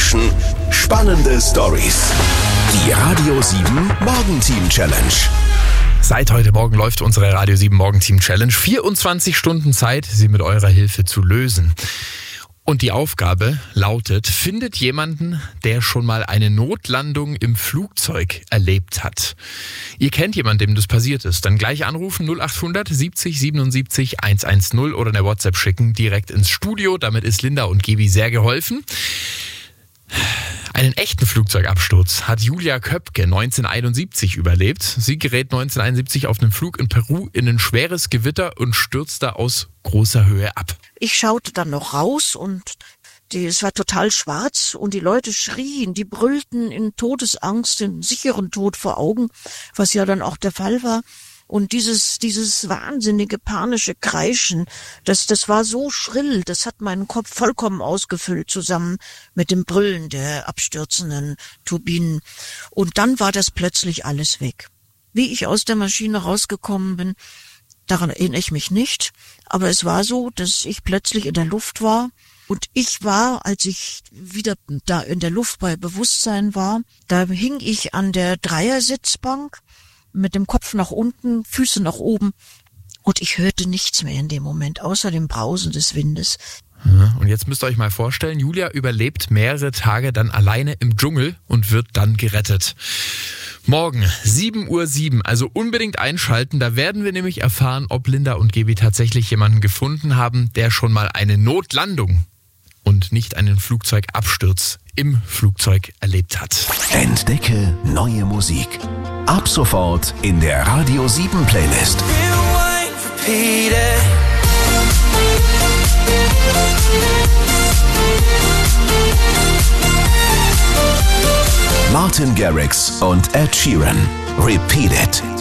Menschen, spannende Stories. Die Radio 7 Morgenteam Challenge. Seit heute Morgen läuft unsere Radio 7 Morgenteam Challenge. 24 Stunden Zeit, sie mit eurer Hilfe zu lösen. Und die Aufgabe lautet, findet jemanden, der schon mal eine Notlandung im Flugzeug erlebt hat. Ihr kennt jemanden, dem das passiert ist. Dann gleich anrufen 0800 70 77 110 oder eine WhatsApp schicken direkt ins Studio. Damit ist Linda und Gebi sehr geholfen. Einen echten Flugzeugabsturz hat Julia Köpke 1971 überlebt. Sie gerät 1971 auf einem Flug in Peru in ein schweres Gewitter und stürzte aus großer Höhe ab. Ich schaute dann noch raus und es war total schwarz und die Leute schrien, die brüllten in Todesangst, den sicheren Tod vor Augen, was ja dann auch der Fall war. Und dieses wahnsinnige panische Kreischen, das war so schrill, das hat meinen Kopf vollkommen ausgefüllt, zusammen mit dem Brüllen der abstürzenden Turbinen. Und dann war das plötzlich alles weg. Wie ich aus der Maschine rausgekommen bin, daran erinnere ich mich nicht, aber es war so, dass ich plötzlich in der Luft war. Und ich war, als ich wieder da in der Luft bei Bewusstsein war, da hing ich an der Dreiersitzbank, mit dem Kopf nach unten, Füße nach oben und ich hörte nichts mehr in dem Moment, außer dem Brausen des Windes. Und jetzt müsst ihr euch mal vorstellen, Julia überlebt mehrere Tage dann alleine im Dschungel und wird dann gerettet. Morgen 7:07 Uhr, also unbedingt einschalten, da werden wir nämlich erfahren, ob Linda und Gebi tatsächlich jemanden gefunden haben, der schon mal eine Notlandung und nicht einen Flugzeugabsturz im Flugzeug erlebt hat. Entdecke neue Musik. Ab sofort in der Radio 7 Playlist. Martin Garrix und Ed Sheeran. Repeat It.